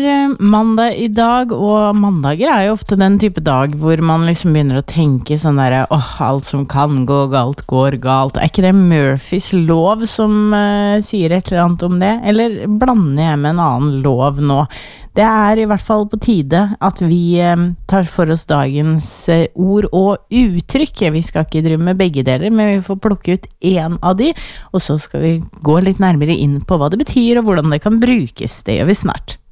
mandag I dag, og mandager jo ofte den type dag hvor man liksom begynner å tenke sånn der, alt som kan gå galt, går galt. Ikke det Murphys lov som sier et eller annet om det? Eller blander jeg med en annen lov nå? Det I hvert fall på tide at vi tar for oss dagens ord og uttrykk. Vi skal ikke drive med begge deler, men vi får plukke ut en av de, og så skal vi gå litt nærmere inn på hva det betyr og hvordan det kan brukes. Det gjør vi snart.